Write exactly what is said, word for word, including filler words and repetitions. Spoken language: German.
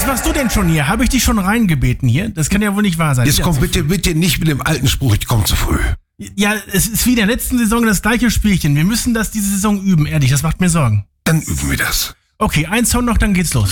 machst du denn schon hier? Habe ich dich schon reingebeten hier? Das kann ja wohl nicht wahr sein. Jetzt komm bitte, bitte nicht mit dem alten Spruch, ich komme zu früh. Ja, es ist wie in der letzten Saison das gleiche Spielchen. Wir müssen das diese Saison üben, ehrlich, das macht mir Sorgen. Dann üben wir das. Okay, ein Song noch, dann geht's los.